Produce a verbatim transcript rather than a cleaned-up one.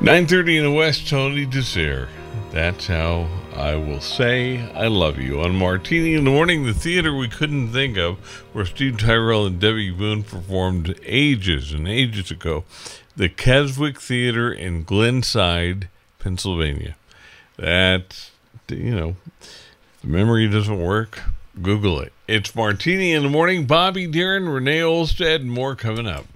nine thirty in the West, Tony Desir. That's how I will say I love you. On Martini in the Morning, the theater we couldn't think of, where Steve Tyrell and Debbie Boone performed ages and ages ago. The Keswick Theater in Glenside, Pennsylvania. That, you know, if the memory doesn't work, Google it. It's Martini in the Morning. Bobby Darin, Renee Olstead, and more coming up.